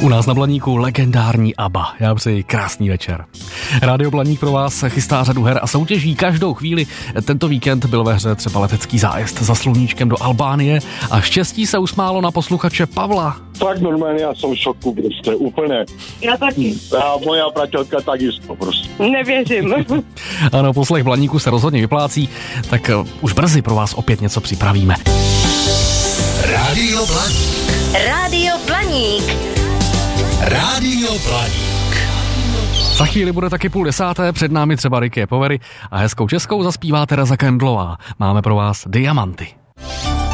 U nás na Blaníku legendární ABBA. Já přeji krásný večer. Rádio Blaník pro vás chystá řadu her a soutěží každou chvíli. Tento víkend byl ve hře třeba letecký zájezd za sluníčkem do Albánie a štěstí se usmálo na posluchače Pavla. Tak normálně, já jsem v šoku prostě, úplně. Já taky. A moja praťelka takisto prostě. Nevěřím. Ano, poslech Blaníku se rozhodně vyplácí, tak už brzy pro vás opět něco připravíme. Rádio Blaník. Rádio Blaník. Rádio Blaník. Za chvíli bude taky 9:30, před námi třeba Ricky Powery a hezkou českou zaspívá Tereza Kendlová. Máme pro vás Diamanty.